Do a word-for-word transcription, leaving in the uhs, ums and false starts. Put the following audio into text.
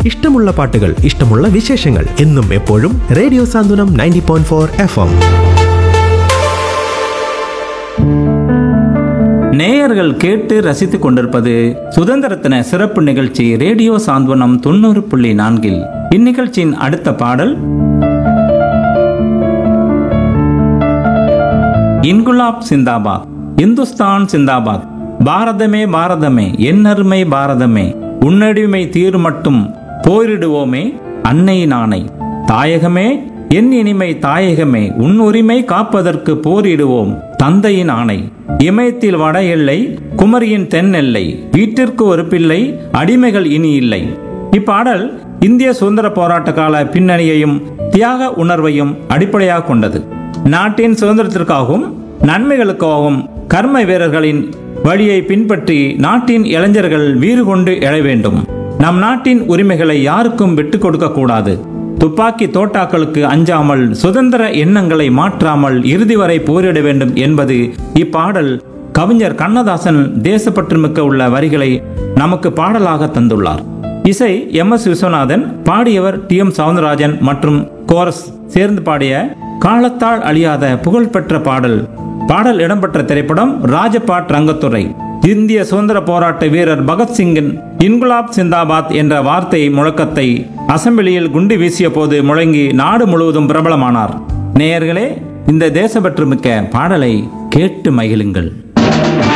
ഇഷ്ടമുള്ള പാട്ടുകൾ, ഇഷ്ടമുള്ള വിശേഷങ്ങൾ എന്നും എപ്പോഴും റേഡിയോ സാന്ത്വനം ninety point four F M. நேயர்கள் கேட்டு ரசித்துக் கொண்டிருப்பது சுதந்திரத்தின சிறப்பு நிகழ்ச்சி ரேடியோ சாந்த்வனம் தொண்ணூறு புள்ளி நான்கில். இந்நிகழ்ச்சியின் அடுத்த பாடல் இன்குலாப் சிந்தாபாத், இந்துஸ்தான் சிந்தாபாத், பாரதமே பாரதமே என் அருமை பாரதமே, உன்னடிமை தீர் மட்டும் போரிடுவோமே அன்னை நாணை, தாயகமே என் இனிமை தாயகமே, உன் உரிமை காப்பதற்கு போரிடுவோம் தந்தையின் ஆணை, இமயத்தில் வட எல்லை குமரியின் தென் எல்லை, வீட்டிற்கு ஒரு பிள்ளை அடிமைகள் இனி இல்லை. இப்பாடல் இந்திய சுதந்திர போராட்ட கால பின்னணியையும் தியாக உணர்வையும் அடிப்படையாக கொண்டது. நாட்டின் சுதந்திரத்திற்காகவும் நன்மைகளுக்காகவும் கர்ம வீரர்களின் வழியை பின்பற்றி நாட்டின் இளைஞர்கள் வீறு கொண்டு எழ வேண்டும். நம் நாட்டின் உரிமைகளை யாருக்கும் விட்டுக் கொடுக்க கூடாது. துப்பாக்கி தோட்டாக்களுக்கு அஞ்சாமல் சுதந்திர எண்ணங்களை மாற்றாமல் இறுதி வரை போரிட வேண்டும் என்பது இப்பாடல். கவிஞர் கண்ணதாசன் தேசப்பற்றுமிக்க உள்ள வரிகளை நமக்கு பாடலாக தந்துள்ளார். இசை எம் எஸ் விஸ்வநாதன், பாடியவர் டி எம் சவுந்தரராஜன் மற்றும் கோரஸ் சேர்ந்து பாடிய காலத்தால் அழியாத புகழ்பெற்ற பாடல். பாடல் இடம்பெற்ற திரைப்படம் ராஜபாட் ரங்கத்துறை. இந்திய சுதந்திர போராட்ட வீரர் பகத்சிங்கின் இன்குலாப் சிந்தாபாத் என்ற வார்த்தை முழக்கத்தை அசெம்பிளியில் குண்டு வீசிய போது முழங்கி நாடு முழுவதும் பிரபலமானார். நேயர்களே, இந்த தேசப்பற்றுமிக்க பாடலை கேட்டு மகிழுங்கள்.